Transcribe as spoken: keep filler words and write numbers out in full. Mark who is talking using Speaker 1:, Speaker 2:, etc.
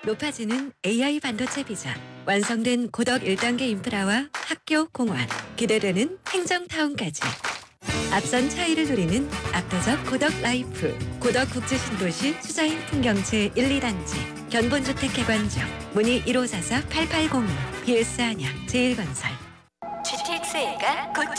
Speaker 1: 높아지는 에이아이 반도체 비전, 완성된 고덕 일 단계 인프라와 학교, 공원, 기대되는 행정타운까지. 앞선 차이를 누리는 압도적 고덕 라이프, 고덕 국제신도시 수자인 풍경채 일, 이 단지, 견본주택 개관적, 문의 일오사사 팔팔공이, 비에스 안양, 제일건설. 지티엑스에이가 곧